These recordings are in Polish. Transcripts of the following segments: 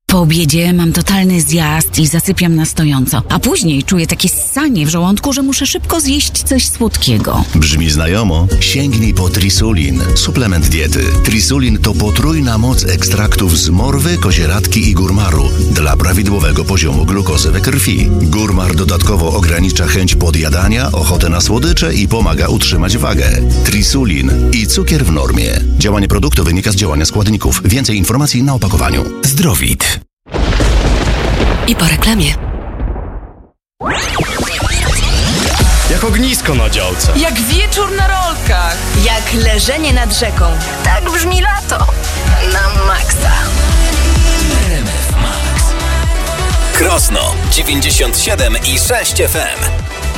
Po obiedzie mam totalny zjazd i zasypiam na stojąco, a później czuję takie ssanie w żołądku, że muszę szybko zjeść coś słodkiego. Brzmi znajomo? Sięgnij po Trisulin, suplement diety. Trisulin to potrójna moc ekstraktów z morwy, kozieradki i górmaru dla prawidłowego poziomu glukozy we krwi. Górmar dodatkowo ogranicza chęć podjadania, ochotę na słodycze i pomaga utrzymać wagę. Trisulin i cukier w normie. Działanie produktu wynika z działania składników. Więcej informacji na opakowaniu. Zdrowit. I po reklamie. Jak ognisko na działce. Jak wieczór na rolkach. Jak leżenie nad rzeką. Tak brzmi lato. Na maksa. RMF Max. Krosno 97,6 FM.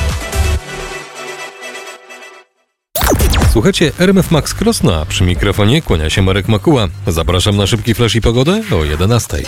Słuchajcie, RMF Max Krosno, a przy mikrofonie kłania się Marek Makuła. Zapraszam na szybki flash i pogodę o 11:00.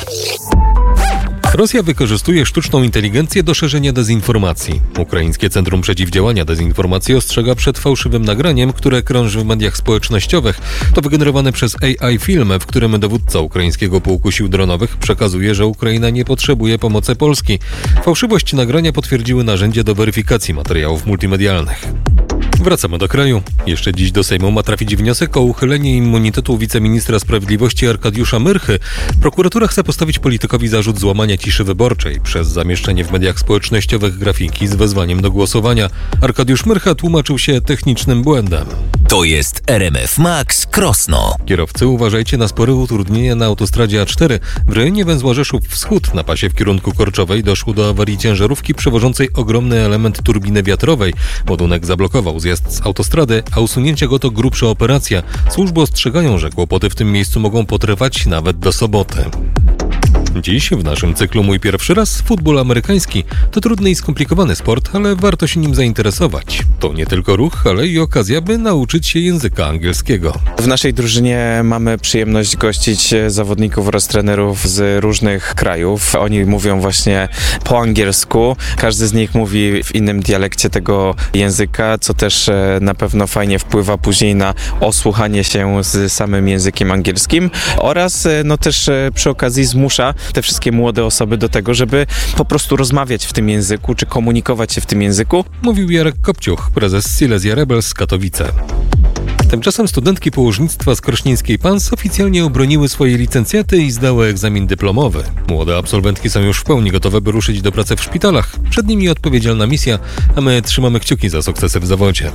Rosja wykorzystuje sztuczną inteligencję do szerzenia dezinformacji. Ukraińskie Centrum Przeciwdziałania Dezinformacji ostrzega przed fałszywym nagraniem, które krąży w mediach społecznościowych. To wygenerowane przez AI film, w którym dowódca ukraińskiego pułku sił dronowych przekazuje, że Ukraina nie potrzebuje pomocy Polski. Fałszywość nagrania potwierdziły narzędzia do weryfikacji materiałów multimedialnych. Wracamy do kraju. Jeszcze dziś do Sejmu ma trafić wniosek o uchylenie immunitetu wiceministra sprawiedliwości Arkadiusza Myrchy. Prokuratura chce postawić politykowi zarzut złamania ciszy wyborczej przez zamieszczenie w mediach społecznościowych grafiki z wezwaniem do głosowania. Arkadiusz Myrcha tłumaczył się technicznym błędem. To jest RMF Max Krosno. Kierowcy, uważajcie na spore utrudnienia na autostradzie A4. W rejonie węzła Rzeszów Wschód na pasie w kierunku Korczowej doszło do awarii ciężarówki przewożącej ogromny element turbiny wiatrowej. Ładunek zablokował zjazd z autostrady, a usunięcie go to grubsza operacja. Służby ostrzegają, że kłopoty w tym miejscu mogą potrwać nawet do soboty. Dziś w naszym cyklu Mój pierwszy raz futbol amerykański. To trudny i skomplikowany sport, ale warto się nim zainteresować. To nie tylko ruch, ale i okazja, by nauczyć się języka angielskiego. W naszej drużynie mamy przyjemność gościć zawodników oraz trenerów z różnych krajów. Oni mówią właśnie po angielsku. Każdy z nich mówi w innym dialekcie tego języka, co też na pewno fajnie wpływa później na osłuchanie się z samym językiem angielskim oraz też przy okazji zmusza te wszystkie młode osoby do tego, żeby po prostu rozmawiać w tym języku, czy komunikować się w tym języku. Mówił Jarek Kopciuch, prezes Silesia Rebels z Katowice. Tymczasem studentki położnictwa z Krośnieńskiej PANS oficjalnie obroniły swoje licencjaty i zdały egzamin dyplomowy. Młode absolwentki są już w pełni gotowe, by ruszyć do pracy w szpitalach. Przed nimi odpowiedzialna misja, a my trzymamy kciuki za sukcesy w zawodzie.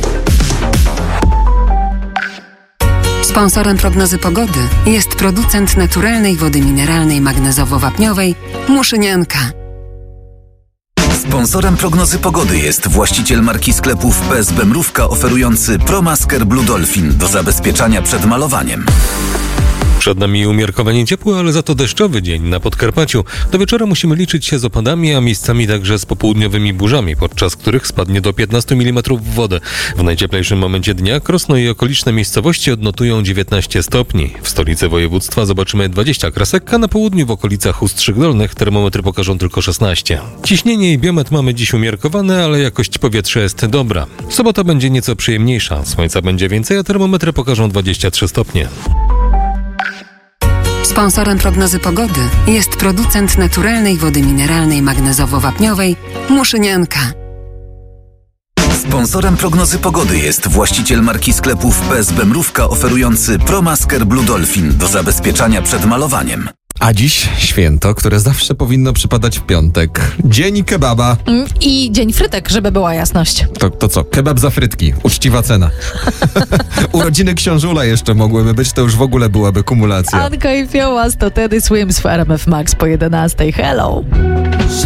Sponsorem prognozy pogody jest producent naturalnej wody mineralnej magnezowo-wapniowej Muszynianka. Sponsorem prognozy pogody jest właściciel marki sklepów PSB Mrówka oferujący ProMasker Blue Dolphin do zabezpieczania przed malowaniem. Przed nami umiarkowanie ciepły, ale za to deszczowy dzień na Podkarpaciu. Do wieczora musimy liczyć się z opadami, a miejscami także z popołudniowymi burzami, podczas których spadnie do 15 mm wody. W najcieplejszym momencie dnia Krosno i okoliczne miejscowości odnotują 19 stopni. W stolicy województwa zobaczymy 20 kresek, a na południu w okolicach Ustrzy Dolnych termometry pokażą tylko 16. Ciśnienie i biometr mamy dziś umiarkowane, ale jakość powietrza jest dobra. Sobota będzie nieco przyjemniejsza, słońca będzie więcej, a termometry pokażą 23 stopnie. Sponsorem prognozy pogody jest producent naturalnej wody mineralnej magnezowo-wapniowej Muszynianka. Sponsorem prognozy pogody jest właściciel marki sklepów PSB Mrówka oferujący ProMasker Blue Dolphin do zabezpieczania przed malowaniem. A dziś święto, które zawsze powinno przypadać w piątek. Dzień kebaba. I dzień frytek, żeby była jasność. To co? Kebab za frytki. Uczciwa cena. Urodziny książula jeszcze mogłyby być, to już w ogóle byłaby kumulacja. Anka i Fiołas to Teddy Swims w RMF Max po 11:00. Hello!